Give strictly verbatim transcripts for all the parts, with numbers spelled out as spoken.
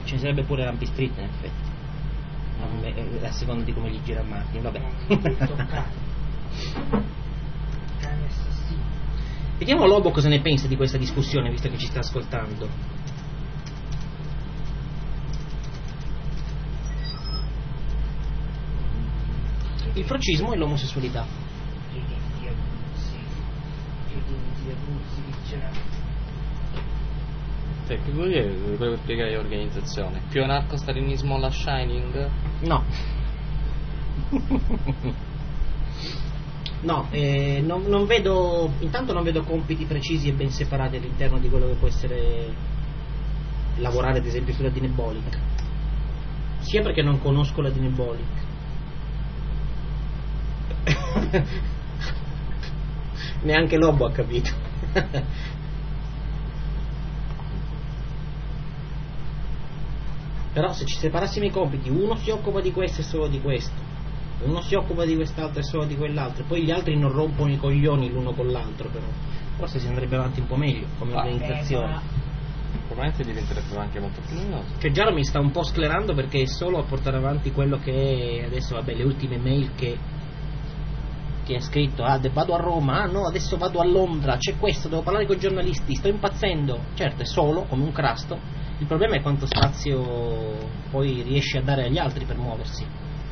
Ce ne sarebbe pure Rampi Street in effetti, a seconda di come gli gira Martin, vabbè. Vediamo Lobo cosa ne pensa di questa discussione, visto che ci sta ascoltando. Il frocismo e l'omosessualità. Cioè, che vuol dire quello che spiegare l'organizzazione? Più anarco-stalinismo alla Shining? No. No, eh, non, non vedo, intanto non vedo compiti precisi e ben separati all'interno di quello che può essere lavorare ad esempio sulla Dinebolic, sia perché non conosco la Dinebolic neanche Lobo ha capito. Però se ci separassimo i compiti, uno si occupa di questo e solo di questo, uno si occupa di quest'altro e solo di quell'altro, e poi gli altri non rompono i coglioni l'uno con l'altro, però forse si andrebbe avanti un po' meglio come organizzazione. Probabilmente diventerebbe anche molto più luminoso. Cioè già mi sta un po' sclerando, perché è solo a portare avanti quello che è adesso, vabbè, le ultime mail che che ha scritto: ah, vado a Roma, ah no, adesso vado a Londra, c'è questo, devo parlare con i giornalisti, sto impazzendo. Certo, è solo come un crasto. Il problema è quanto spazio poi riesce a dare agli altri per muoversi.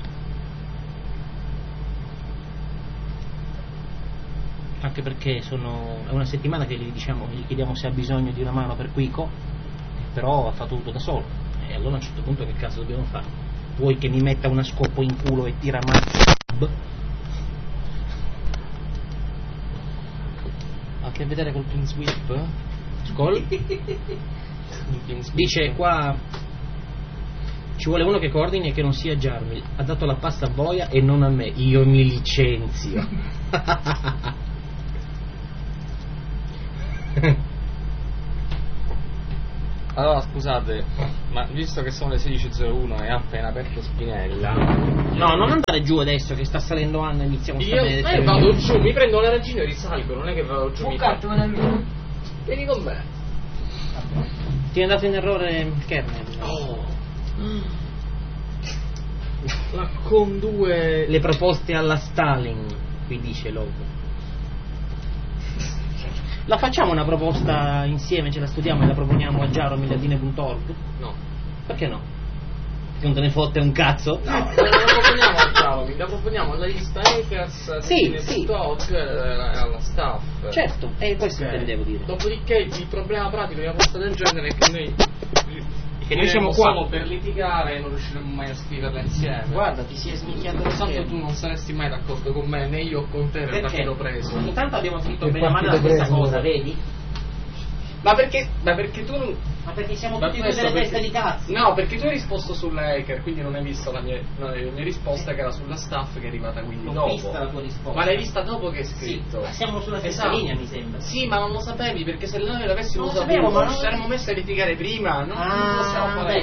Anche perché sono, è una settimana che gli, diciamo, gli chiediamo se ha bisogno di una mano per Quico, però ha fatto tutto da solo, e allora a un certo punto che cazzo dobbiamo fare? Vuoi che mi metta una scopo in culo e tira mazzo? Ha a che vedere col Prince Whip? Scol? Dice qua ci vuole uno che coordini e che non sia Jarmil. Ha dato la pasta a Boia e non a me. Io mi licenzio. Allora scusate, ma visto che sono le sedici e zero uno e ha appena aperto Spinella, no, non andare giù adesso che sta salendo Anna e iniziamo a io stare eh, vado giù, mi prendo la regina e risalgo, non è che vado giù. Un cazzo me ne vieni con me. Ti è andato in errore il kernel. Oh. La con due le proposte alla Stalin, qui dice Lobo. La facciamo una proposta insieme, ce la studiamo e la proponiamo a jaromilladine punto org? No. Perché no? Non te ne fotte un cazzo? No, non la proponiamo a Jaromil, la proponiamo alla lista Hackers, sì, sì. Org, alla staff. Certo, e questo okay. intendevo dire. Dopodiché il problema pratico di una proposta del genere è che noi che noi siamo qua solo per litigare e non riusciremo mai a scriverla insieme. Guarda, ti si è sminchiato lo tanto tu non saresti mai d'accordo con me, né io con te per partito preso. Intanto abbiamo scritto bene a mano la stessa cosa, vedi? Ma perché, ma perché tu non... Ma perché siamo tutti e due delle teste di cazzo? No, perché tu hai risposto sulla hacker, quindi non hai visto la mia, la mia risposta che era sulla staff, che è arrivata quindi non dopo. L'ho vista la tua risposta. Ma l'hai vista dopo che hai scritto? Sì, ma siamo sulla stessa esatto. linea, mi sembra. Sì, ma non lo sapevi, perché se noi l'avessimo non saputo, sapevo, ma non ci saremmo messi a litigare prima, non, ah, non possiamo fare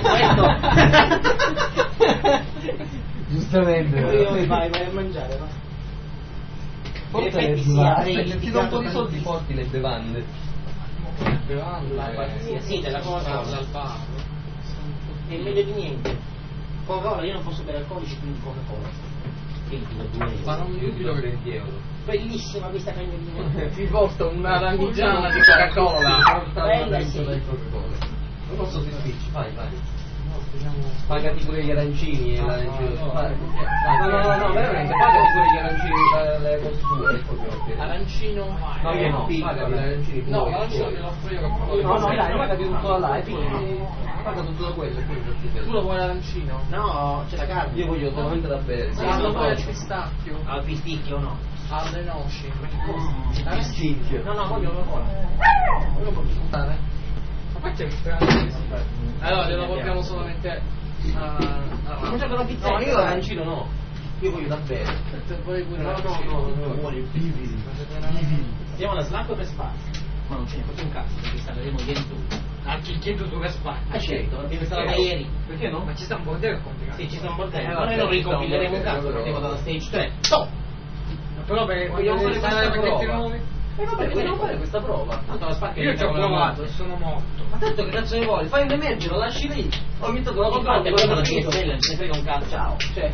questo. Giustamente. Io vai, vai a mangiare, va. Forse sì, se ti do un po' di soldi porti le bevande. La pazzia, sì, della Coca-Cola al bar. È meglio di niente. Coca-Cola, io non posso bere alcolici, quindi Coca-Cola. Ma non mi dico venti euro. Bellissima questa cagnolina. Ti porto una randigiana di Coca-Cola. Bella, sì. Non posso sentirci, vai, vai. Pagati pure gli arancini e l'arancino. No, no, no, no, veramente, pagati pure gli arancini le cose tue. Arancino? No, io no, pagati gli arancini. No, l'arancino te lo offro io. No, no, dai, pagati tutto da là e poi paga tutto da quello e poi tu lo vuoi l'arancino? No, c'è la carne. Io voglio solamente da bere. Ma lo vuoi al pistacchio? Al pisticchio no. Alle noci. Pisticchio. No, no, voglio Coca-Cola. Voglio portare. Ma c'è allora glielo portiamo solamente a mangiato la pizza. No, io l'arancino no, io voglio da bere. Vuoi pure no, no, no, no, voglio bivi. Andiamo alla Slack o per spazio? Ma non ce ne fotte un cazzo, perché staremo ieri tu. Ah, chi chiedo tu che spazio? Ah certo, perché stava da ieri. Perché no? Ma ci sta un bordello complicato. Sì, ci sta un bordello. Ma noi non ricompileremo un cazzo, partiamo dalla stage tre. Stop! Però per vogliamo fare questa prova. E vabbè, vogliamo fare questa prova. Tanto la spacca Io ci ho provato e sono morto. Ma tanto che cazzo ne vuoi? Fai un emergere, lo lasci lì. Ho mettato una Infatti, controlla, questa poi la la T S L non se ne frega un cazzo. Ciao. Cioè.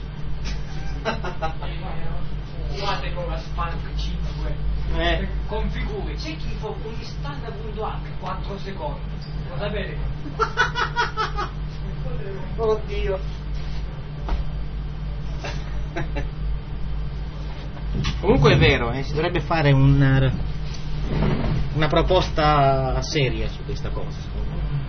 Guardate con la Spank cinque. Eh. Configuri, c'è chi fa un standard.h quattro secondi. Lo sapete? Oddio. Comunque è vero, eh, si dovrebbe fare una, una proposta seria su questa cosa.